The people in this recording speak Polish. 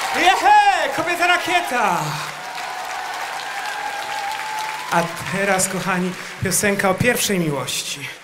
Jehe, kobieta rakieta! A teraz, kochani, piosenka o pierwszej miłości.